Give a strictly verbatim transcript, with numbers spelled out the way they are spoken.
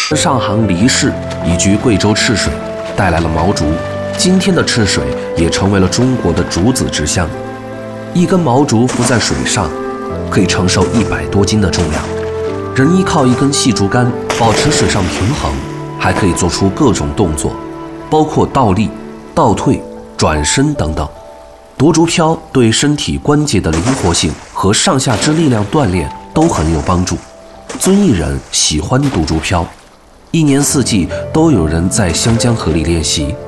上杭黎氏移居贵州赤水，带来了毛竹。今天的赤水也成为了中国的竹子之乡。一根毛竹浮在水上，可以承受一百多斤的重量。人依靠一根细竹竿保持水上平衡，还可以做出各种动作，包括倒立、倒退、转身等等。独竹漂对身体关节的灵活性和上下肢力量锻炼都很有帮助。遵义人喜欢独竹漂，一年四季都有人在湘江河里练习。